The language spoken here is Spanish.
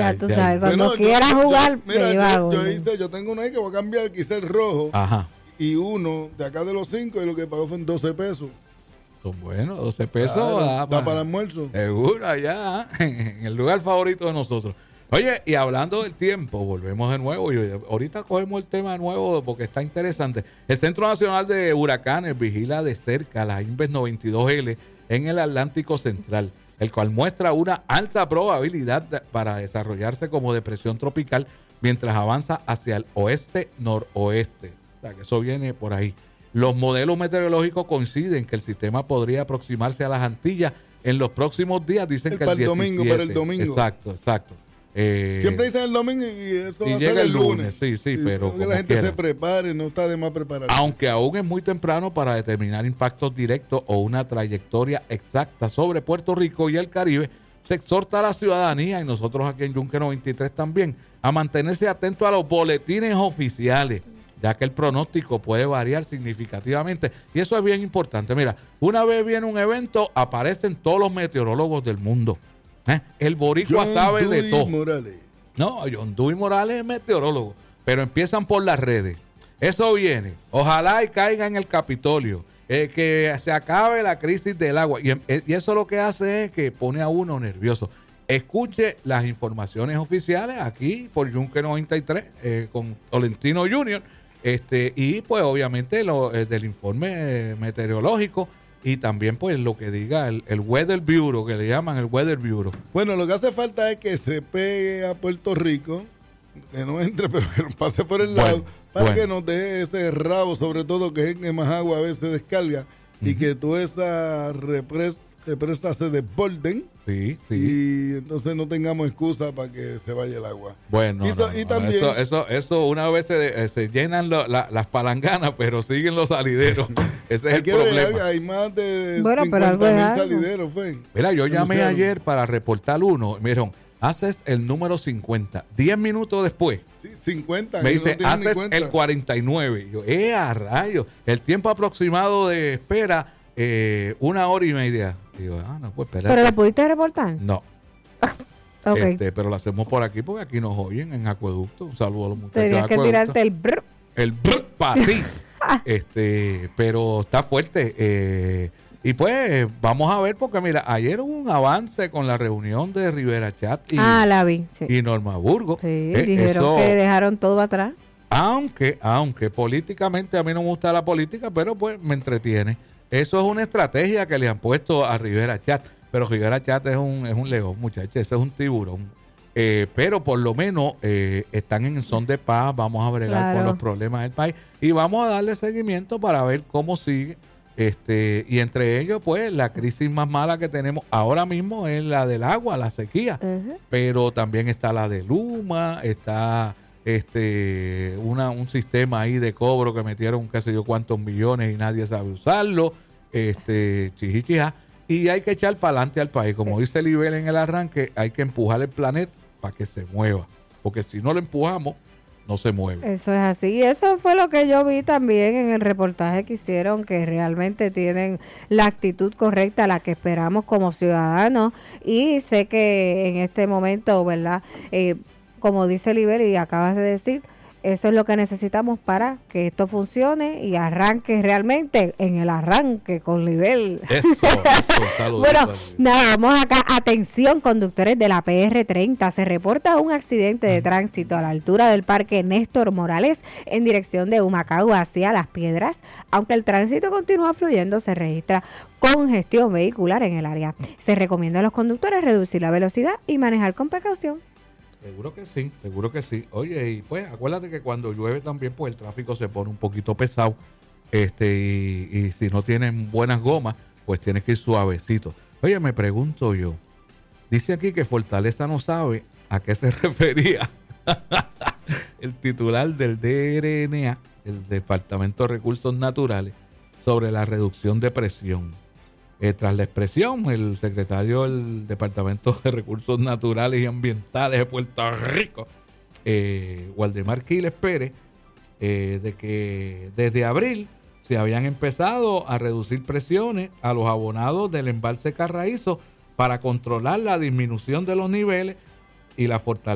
Ya tú sabes, cuando quieras jugar, mira, te lleva yo tengo una ahí que voy a cambiar, quizá el rojo. Ajá. Y uno de acá de los 5 y lo que pagó fue en 12 pesos. Son buenos, 12 pesos. Claro, da para el almuerzo. Seguro, allá, en el lugar favorito de nosotros. Oye, y hablando del tiempo, volvemos de nuevo. Y ahorita cogemos el tema nuevo porque está interesante. El Centro Nacional de Huracanes vigila de cerca la Inves 92L en el Atlántico Central, el cual muestra una alta probabilidad para desarrollarse como depresión tropical mientras avanza hacia el oeste-noroeste. O sea, que eso viene por ahí. Los modelos meteorológicos coinciden que el sistema podría aproximarse a las Antillas en los próximos días. Dicen que el 17. Para el domingo. Exacto. Siempre dicen el domingo y eso y va a llega ser el lunes. Sí, pero que la gente se prepare, no está de más preparada. Aunque aún es muy temprano para determinar impactos directos o una trayectoria exacta sobre Puerto Rico y el Caribe, se exhorta a la ciudadanía, y nosotros aquí en Yunque 93 también, a mantenerse atento a los boletines oficiales, ya que el pronóstico puede variar significativamente. Y eso es bien importante. Mira, una vez viene un evento, aparecen todos los meteorólogos del mundo. El boricua sabe de todo. Morales. No, John Dewey Morales es meteorólogo, pero empiezan por las redes. Eso viene. Ojalá y caiga en el Capitolio. Que se acabe la crisis del agua. Y eso lo que hace es que pone a uno nervioso. Escuche las informaciones oficiales aquí por Yunque 93 con Tolentino Jr. Y pues obviamente del informe meteorológico. Y también, pues, lo que diga el Weather Bureau, que le llaman el Weather Bureau. Bueno, lo que hace falta es que se pegue a Puerto Rico, que no entre, pero que no pase por el lado, para que nos deje ese rabo, sobre todo que en más agua a veces descarga, y que toda esa represa se desborden. Sí. Y entonces no tengamos excusa para que se vaya el agua. Bueno, y también, eso una vez se llenan las palanganas, pero siguen los salideros. Ese es el problema. Hay más de 50,000 salideros. Mira, yo llamé ayer para reportar uno. Me dijeron, haces el número 50. 10 minutos después. Sí, 50. Me dice, haces el 49. Y yo, a rayos. El tiempo aproximado de espera, 1 hora y media. Digo, no, pues espérate. ¿Pero lo pudiste reportar? No. Okay. Pero lo hacemos por aquí porque aquí nos oyen en Acueducto. Un saludo a los muchachos de Tenías que Acueducto. tirarte el brr. El brr para ti. Pero está fuerte. Y pues vamos a ver porque mira, ayer hubo un avance con la reunión de Rivera Chat la vi. Sí. y Norma Burgos. Sí, dijeron que dejaron todo atrás. Aunque políticamente a mí no me gusta la política, pero pues me entretiene. Eso es una estrategia que le han puesto a Rivera Chat. Pero Rivera Chat es un león, muchachos. Ese es un tiburón. Pero por lo menos están en son de paz. Vamos a bregar con los problemas del país. Y vamos a darle seguimiento para ver cómo sigue. Y entre ellos, pues, la crisis más mala que tenemos ahora mismo es la del agua, la sequía. Pero también está la de Luma, está un sistema ahí de cobro que metieron qué sé yo cuántos millones y nadie sabe usarlo, chichichija, y hay que echar para adelante al país, como dice Libel en el arranque, hay que empujar el planeta para que se mueva, porque si no lo empujamos no se mueve. Eso es así, y eso fue lo que yo vi también en el reportaje que hicieron, que realmente tienen la actitud correcta, la que esperamos como ciudadanos, y sé que en este momento, ¿verdad?, como dice Libel y acabas de decir, eso es lo que necesitamos para que esto funcione y arranque realmente en el arranque con Libel. Eso bueno, nada, vamos acá. Atención, conductores de la PR30. Se reporta un accidente de tránsito a la altura del Parque Néstor Morales en dirección de Humacao hacia Las Piedras. Aunque el tránsito continúa fluyendo, se registra congestión vehicular en el área. Se recomienda a los conductores reducir la velocidad y manejar con precaución. Seguro que sí. Oye, y pues acuérdate que cuando llueve también pues el tráfico se pone un poquito pesado. Y si no tienen buenas gomas, pues tienes que ir suavecito. Oye, me pregunto yo, dice aquí que Fortaleza no sabe a qué se refería el titular del DRNA, el Departamento de Recursos Naturales, sobre la reducción de presión. Tras la expresión, el secretario del Departamento de Recursos Naturales y Ambientales de Puerto Rico, Waldemar Quiles Pérez, de que desde abril se habían empezado a reducir presiones a los abonados del embalse Carraízo para controlar la disminución de los niveles y la fortaleza